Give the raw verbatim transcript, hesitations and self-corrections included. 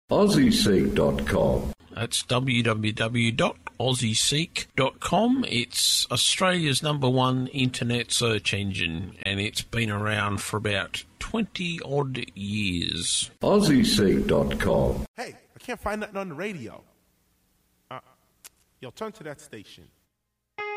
Aussie Seek dot com. That's w w w dot aussie seek dot com. It's Australia's number one internet search engine, and it's been around for about twenty-odd years. Aussie Seek dot com. Hey, I can't find nothing on the radio. Uh, yo, turn to that station.